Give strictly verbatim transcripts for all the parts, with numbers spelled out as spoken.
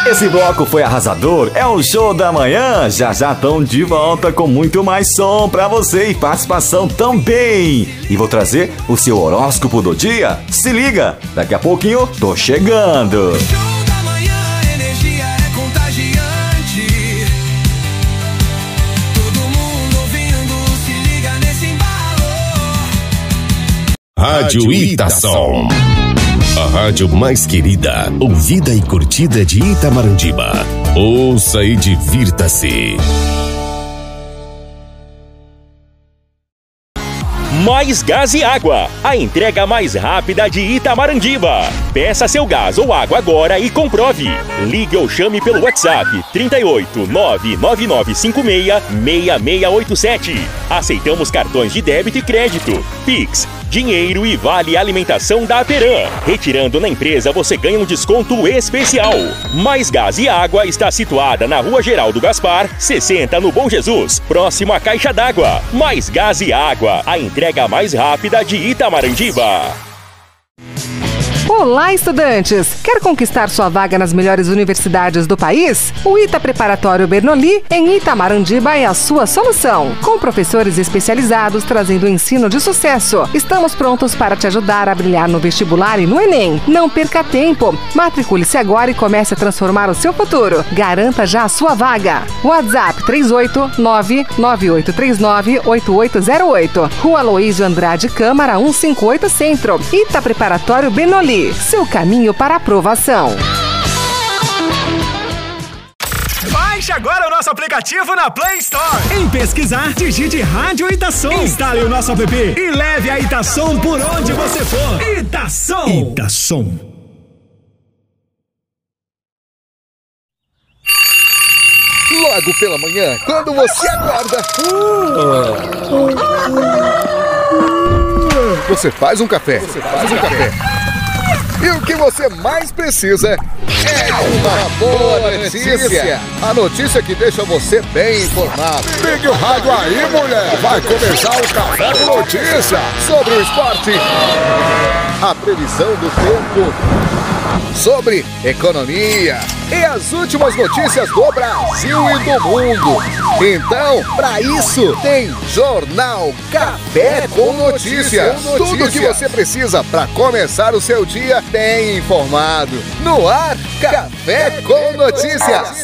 Esse bloco foi arrasador, é o show da manhã. Já já estão de volta com muito mais som pra você e participação também. E vou trazer o seu horóscopo do dia. Se liga, daqui a pouquinho tô chegando. Show da manhã, a energia é contagiante. Todo mundo ouvindo, se liga nesse embalo. Rádio Itação. A rádio mais querida, ouvida e curtida de Itamarandima. Ouça e divirta-se. Mais Gás e Água, a entrega mais rápida de Itamarandima. Peça seu gás ou água agora e comprove. Ligue ou chame pelo WhatsApp trinta e oito, nove nove nove cinco seis, seis seis oito sete. Aceitamos cartões de débito e crédito, Pix, dinheiro e vale alimentação da Aperam. Retirando na empresa você ganha um desconto especial. Mais Gás e Água está situada na Rua Geraldo Gaspar, sessenta no Bom Jesus, próximo à Caixa d'Água. Mais Gás e Água, a entrega mais rápida de Itamarandima. Olá, estudantes! Quer conquistar sua vaga nas melhores universidades do país? O Ita Preparatório Bernoulli, em Itamarandima, é a sua solução. Com professores especializados trazendo ensino de sucesso. Estamos prontos para te ajudar a brilhar no vestibular e no Enem. Não perca tempo. Matricule-se agora e comece a transformar o seu futuro. Garanta já a sua vaga. WhatsApp três oito nove, nove oito três nove, oito oito zero oito. Rua Aloísio Andrade Câmara cento e cinquenta e oito Centro. Ita Preparatório Bernoulli. Seu caminho para a aprovação. Baixe agora o nosso aplicativo na Play Store. Em pesquisar, digite Rádio Itação. Instale o nosso app e leve a Itação por onde você for. Itação. Itação. Logo pela manhã, quando você acorda, você faz um café. Você faz um café. E o que você mais precisa é uma boa notícia. A notícia que deixa você bem informado. Ligue o rádio aí, mulher. Vai começar o Café com Notícia. Sobre o esporte, a previsão do tempo, sobre economia e as últimas notícias do Brasil e do mundo. Então, para isso, tem Jornal Café com Notícias. Tudo que você precisa para começar o seu dia bem informado. No ar, Café com Notícias.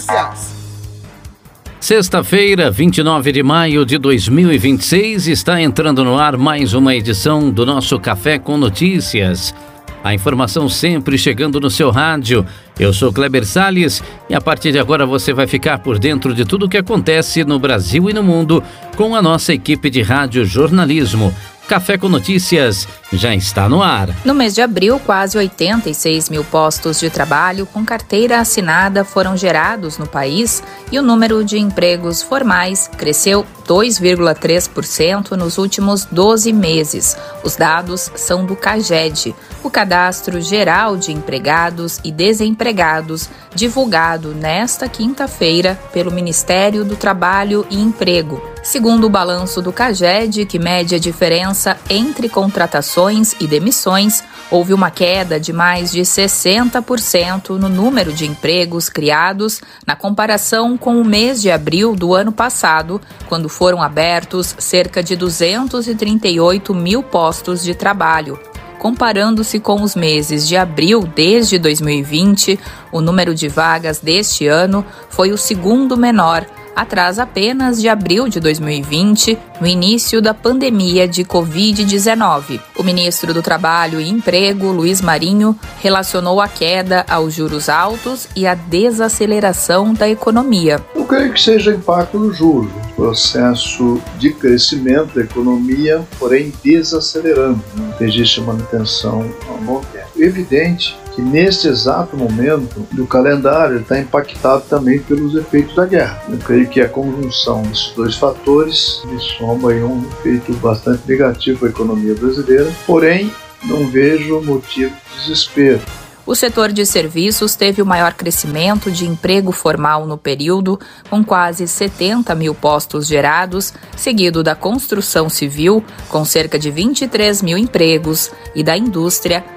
Sexta-feira, vinte e nove de maio de dois mil e vinte e seis, está entrando no ar mais uma edição do nosso Café com Notícias. A informação sempre chegando no seu rádio. Eu sou Kleber Salles e a partir de agora você vai ficar por dentro de tudo o que acontece no Brasil e no mundo com a nossa equipe de rádio jornalismo. Café com Notícias já está no ar. No mês de abril, quase oitenta e seis mil postos de trabalho com carteira assinada foram gerados no país e o número de empregos formais cresceu dois vírgula três por cento nos últimos doze meses. Os dados são do CAGED, o Cadastro Geral de Empregados e Desempregados, divulgado nesta quinta-feira pelo Ministério do Trabalho e Emprego. Segundo o balanço do CAGED, que mede a diferença entre contratações e demissões, houve uma queda de mais de sessenta por cento no número de empregos criados na comparação com o mês de abril do ano passado, quando foram abertos cerca de duzentos e trinta e oito mil postos de trabalho. Comparando-se com os meses de abril desde dois mil e vinte, o número de vagas deste ano foi o segundo menor, atrás apenas de abril de dois mil e vinte, no início da pandemia de covid dezenove. O ministro do Trabalho e Emprego, Luiz Marinho, relacionou a queda aos juros altos e à desaceleração da economia. Eu creio que seja impacto dos juros, processo de crescimento da economia, porém desacelerando, não existe manutenção ao bom tempo. Evidente que neste exato momento o calendário está impactado também pelos efeitos da guerra. Eu creio que a conjunção desses dois fatores me soma aí um efeito bastante negativo à economia brasileira, porém não vejo motivo de desespero. O setor de serviços teve o maior crescimento de emprego formal no período, com quase setenta mil postos gerados, seguido da construção civil, com cerca de vinte e três mil empregos, e da indústria,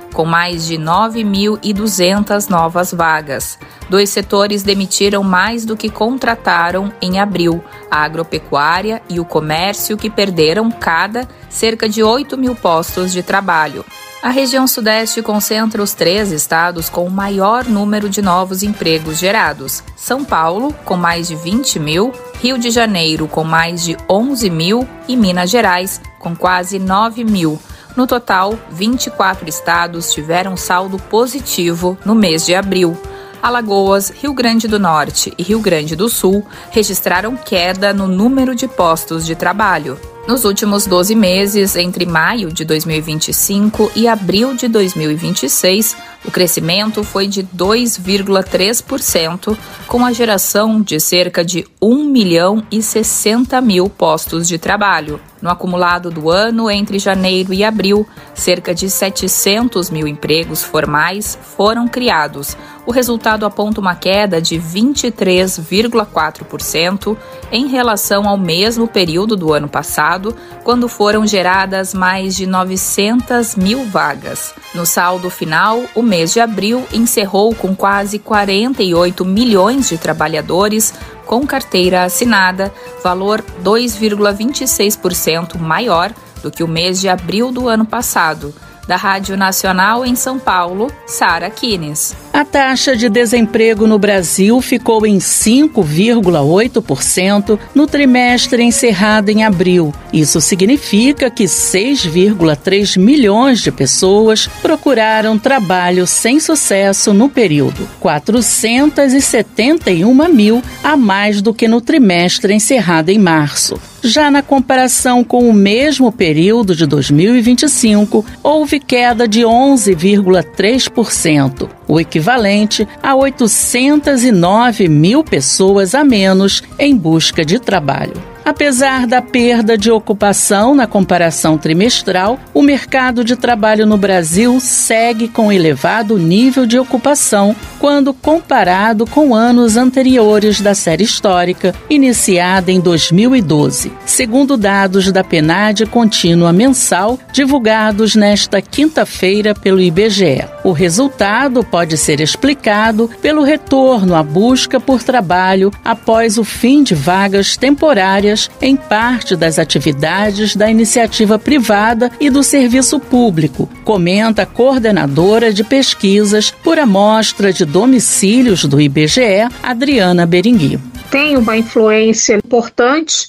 com mais de nove mil e duzentas novas vagas. Dois setores demitiram mais do que contrataram em abril: a agropecuária e o comércio, que perderam cada cerca de oito mil postos de trabalho. A região Sudeste concentra os três estados com o maior número de novos empregos gerados: São Paulo, com mais de vinte mil, Rio de Janeiro, com mais de onze mil e Minas Gerais, com quase nove mil. No total, vinte e quatro estados tiveram saldo positivo no mês de abril. Alagoas, Rio Grande do Norte e Rio Grande do Sul registraram queda no número de postos de trabalho. Nos últimos doze meses, entre maio de dois mil e vinte e cinco e abril de dois mil e vinte e seis, o crescimento foi de dois vírgula três por cento, com a geração de cerca de um milhão e sessenta mil postos de trabalho. No acumulado do ano, entre janeiro e abril, cerca de setecentos mil empregos formais foram criados. O resultado aponta uma queda de vinte e três vírgula quatro por cento em relação ao mesmo período do ano passado, quando foram geradas mais de novecentas mil vagas. No saldo final, o mês de abril encerrou com quase quarenta e oito milhões de trabalhadores com carteira assinada, valor dois vírgula vinte e seis por cento maior do que o mês de abril do ano passado. Da Rádio Nacional em São Paulo, Sara Kines. A taxa de desemprego no Brasil ficou em cinco vírgula oito por cento no trimestre encerrado em abril. Isso significa que seis vírgula três milhões de pessoas procuraram trabalho sem sucesso no período, quatrocentos e setenta e um mil a mais do que no trimestre encerrado em março. Já na comparação com o mesmo período de dois mil e vinte e cinco, houve queda de onze vírgula três por cento, o equivalente a oitocentos e nove mil pessoas a menos em busca de trabalho. Apesar da perda de ocupação na comparação trimestral, o mercado de trabalho no Brasil segue com elevado nível de ocupação quando comparado com anos anteriores da série histórica, iniciada em dois mil e doze, segundo dados da PNAD contínua mensal divulgados nesta quinta-feira pelo I B G E. O resultado pode ser explicado pelo retorno à busca por trabalho após o fim de vagas temporárias em parte das atividades da iniciativa privada e do serviço público, comenta a coordenadora de pesquisas por amostra de domicílios do I B G E, Adriana Berengui. Tem uma influência importante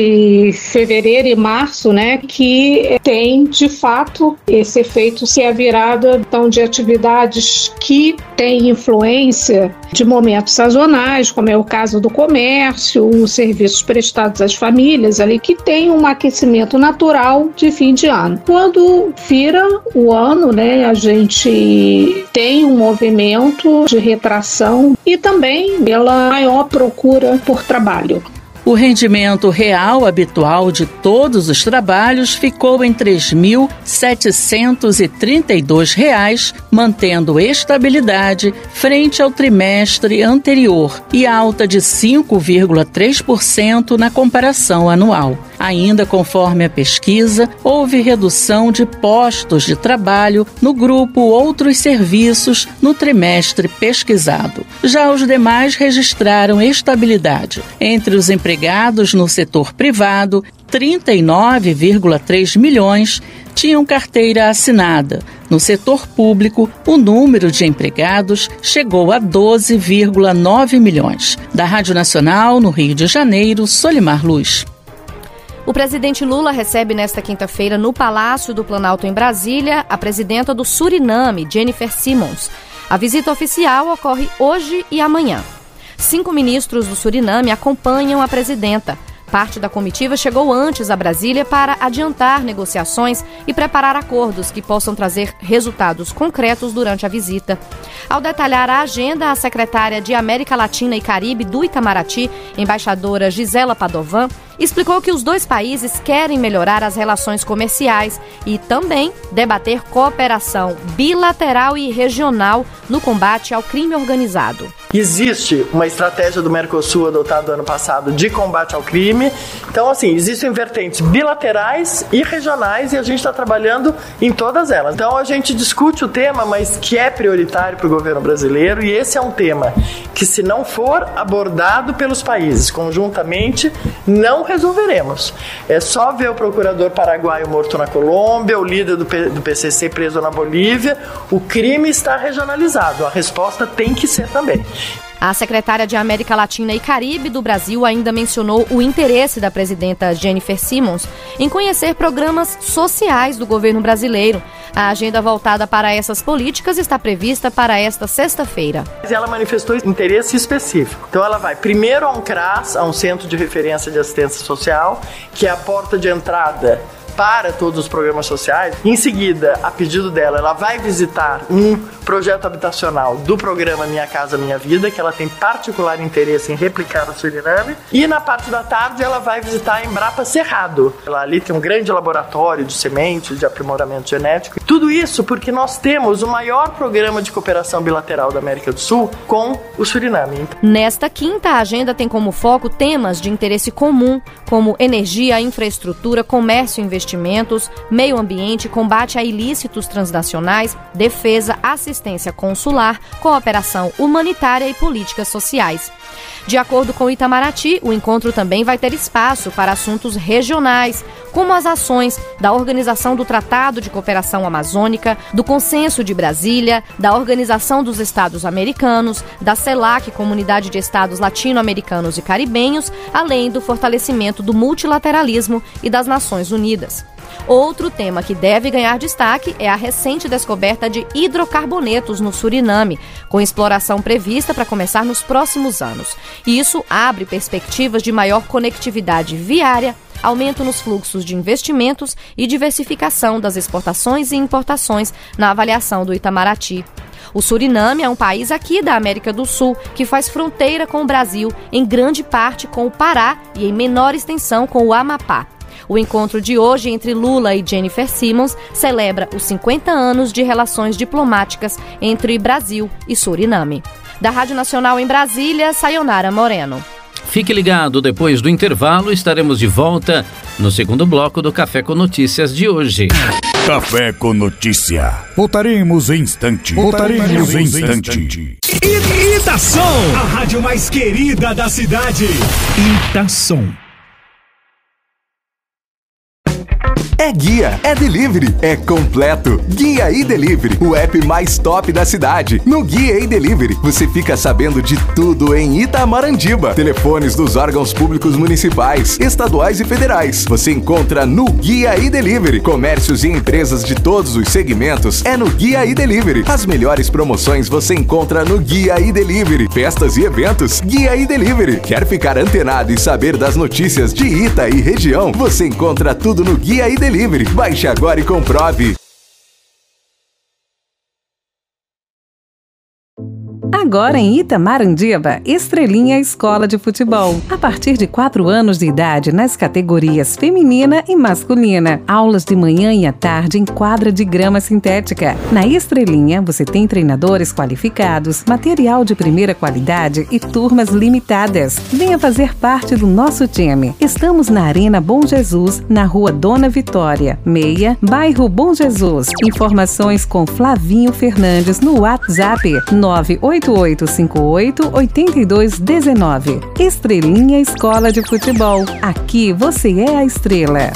de fevereiro e março, né, que tem, de fato, esse efeito, se é virada então, de atividades que têm influência de momentos sazonais, como é o caso do comércio, os serviços prestados às famílias, ali que tem um aquecimento natural de fim de ano. Quando vira o ano, né, a gente tem um movimento de retração e também pela maior procura por trabalho. O rendimento real habitual de todos os trabalhos ficou em três mil setecentos e trinta e dois reais, mantendo estabilidade frente ao trimestre anterior e alta de cinco vírgula três por cento na comparação anual. Ainda conforme a pesquisa, houve redução de postos de trabalho no grupo Outros Serviços no trimestre pesquisado. Já os demais registraram estabilidade. Entre os empregados no setor privado, trinta e nove vírgula três milhões tinham carteira assinada. No setor público, o número de empregados chegou a doze vírgula nove milhões. Da Rádio Nacional, no Rio de Janeiro, Solimar Luz. O presidente Lula recebe nesta quinta-feira no Palácio do Planalto em Brasília a presidenta do Suriname, Jennifer Simons. A visita oficial ocorre hoje e amanhã. Cinco ministros do Suriname acompanham a presidenta. Parte da comitiva chegou antes a Brasília para adiantar negociações e preparar acordos que possam trazer resultados concretos durante a visita. Ao detalhar a agenda, a secretária de América Latina e Caribe do Itamaraty, embaixadora Gisela Padovan, explicou que os dois países querem melhorar as relações comerciais e também debater cooperação bilateral e regional no combate ao crime organizado. Existe uma estratégia do Mercosul adotada ano passado de combate ao crime. Então, assim, existem vertentes bilaterais e regionais e a gente está trabalhando em todas elas. Então, a gente discute o tema, mas que é prioritário para o governo brasileiro, e esse é um tema que, se não for abordado pelos países conjuntamente, não resolveremos. É só ver o procurador paraguaio morto na Colômbia, o líder do, P- do P C C preso na Bolívia. O crime está regionalizado, a resposta tem que ser também. A secretária de América Latina e Caribe do Brasil ainda mencionou o interesse da presidenta Jennifer Simmons em conhecer programas sociais do governo brasileiro. A agenda voltada para essas políticas está prevista para esta sexta-feira. Ela manifestou interesse específico. Então ela vai primeiro a um C R A S, a um Centro de Referência de Assistência Social, que é a porta de entrada para todos os programas sociais. Em seguida, a pedido dela, ela vai visitar um projeto habitacional do programa Minha Casa Minha Vida, que ela tem particular interesse em replicar no Suriname. E na parte da tarde, ela vai visitar a Embrapa Cerrado. Ela ali tem um grande laboratório de sementes, de aprimoramento genético. Tudo isso porque nós temos o maior programa de cooperação bilateral da América do Sul com o Suriname. Nesta quinta, a agenda tem como foco temas de interesse comum, como energia, infraestrutura, comércio e investimentos, meio ambiente, combate a ilícitos transnacionais, defesa, assistência consular, cooperação humanitária e políticas sociais. De acordo com o Itamaraty, o encontro também vai ter espaço para assuntos regionais, como as ações da Organização do Tratado de Cooperação Amazônica, do Consenso de Brasília, da Organização dos Estados Americanos, da CELAC, Comunidade de Estados Latino-Americanos e Caribenhos, além do fortalecimento do multilateralismo e das Nações Unidas. Outro tema que deve ganhar destaque é a recente descoberta de hidrocarbonetos no Suriname, com exploração prevista para começar nos próximos anos. E isso abre perspectivas de maior conectividade viária, aumento nos fluxos de investimentos e diversificação das exportações e importações na avaliação do Itamaraty. O Suriname é um país aqui da América do Sul que faz fronteira com o Brasil, em grande parte com o Pará e em menor extensão com o Amapá. O encontro de hoje entre Lula e Jennifer Simmons celebra os cinquenta anos de relações diplomáticas entre Brasil e Suriname. Da Rádio Nacional em Brasília, Sayonara Moreno. Fique ligado, depois do intervalo estaremos de volta no segundo bloco do Café com Notícias de hoje. Café com Notícia. Voltaremos em instante. Voltaremos em instante. Itação, a rádio mais querida da cidade. Itação. É guia, é delivery, é completo. Guia e Delivery, o app mais top da cidade. No Guia e Delivery, você fica sabendo de tudo em Itamarandiba. Telefones dos órgãos públicos municipais, estaduais e federais. Você encontra no Guia e Delivery. Comércios e empresas de todos os segmentos é no Guia e Delivery. As melhores promoções você encontra no Guia e Delivery. Festas e eventos, Guia e Delivery. Quer ficar antenado e saber das notícias de Ita e região? Você encontra tudo no Guia e Delivery. Baixe agora e comprove. Agora em Itamarandiba, Estrelinha Escola de Futebol. A partir de quatro anos de idade nas categorias feminina e masculina. Aulas de manhã e à tarde em quadra de grama sintética. Na Estrelinha, você tem treinadores qualificados, material de primeira qualidade e turmas limitadas. Venha fazer parte do nosso time. Estamos na Arena Bom Jesus, na Rua Dona Vitória, meia, bairro Bom Jesus. Informações com Flavinho Fernandes no WhatsApp nove oito oito cinco oito oito dois um nove. Estrelinha Escola de Futebol. Aqui você é a estrela.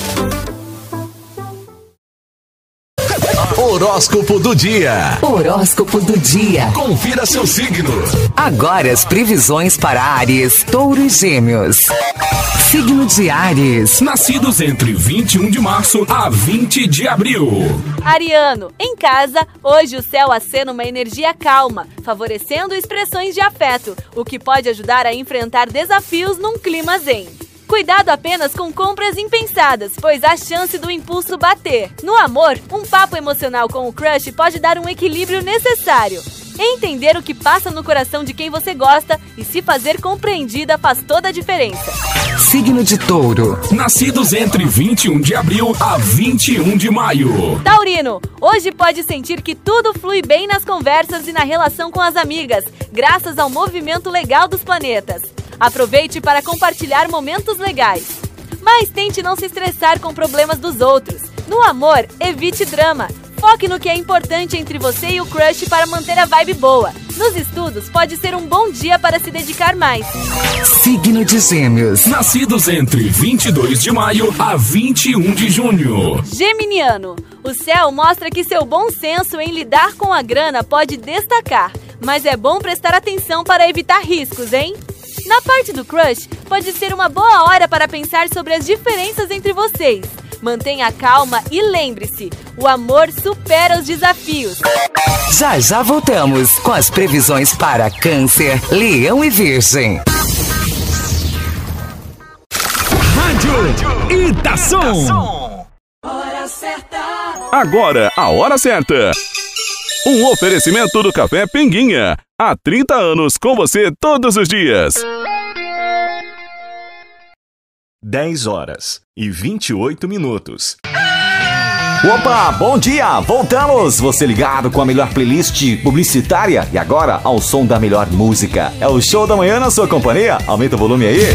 Horóscopo do dia. Horóscopo do dia. Confira seu signo. Agora as previsões para Áries, Touro e Gêmeos. Signo de Áries. Nascidos entre vinte e um de março a vinte de abril. Ariano, em casa, hoje o céu acena uma energia calma, favorecendo expressões de afeto, o que pode ajudar a enfrentar desafios num clima zen. Cuidado apenas com compras impensadas, pois há chance do impulso bater. No amor, um papo emocional com o crush pode dar um equilíbrio necessário. Entender o que passa no coração de quem você gosta e se fazer compreendida faz toda a diferença. Signo de Touro. Nascidos entre vinte e um de abril a vinte e um de maio. Taurino, hoje pode sentir que tudo flui bem nas conversas e na relação com as amigas, graças ao movimento legal dos planetas. Aproveite para compartilhar momentos legais. Mas tente não se estressar com problemas dos outros. No amor, evite drama. Foque no que é importante entre você e o crush para manter a vibe boa. Nos estudos, pode ser um bom dia para se dedicar mais. Signo de Gêmeos. Nascidos entre vinte e dois de maio a vinte e um de junho. Geminiano, o céu mostra que seu bom senso em lidar com a grana pode destacar, mas é bom prestar atenção para evitar riscos, hein? Na parte do crush, pode ser uma boa hora para pensar sobre as diferenças entre vocês. Mantenha calma e lembre-se, o amor supera os desafios. Já já voltamos com as previsões para Câncer, Leão e Virgem. Rádio Itação. Hora certa. Agora, a hora certa. Um oferecimento do Café Pinguinha. Há trinta anos com você todos os dias. dez horas e vinte e oito minutos. Opa, bom dia! Voltamos! Você ligado com a melhor playlist publicitária e agora ao som da melhor música. É o Show da Manhã na sua companhia. Aumenta o volume aí.